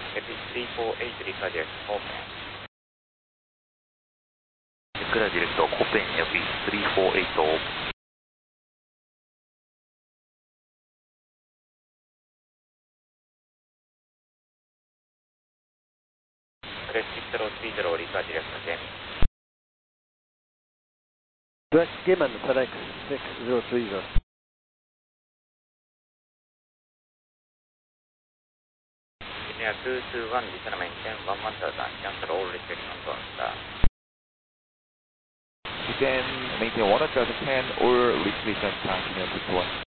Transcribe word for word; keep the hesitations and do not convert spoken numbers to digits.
エピスリーフォーエイトリカです。オープン。 Declara directo, open Epi three four eight open. Crescit zero three zero, Rica direct again. Direct Gimmon, FedEx six zero three zero. Engineer two two one, descend maintain one one thousand, cancel all restrictions on star. Descend, maintain one hundred ten or restriction continue to one.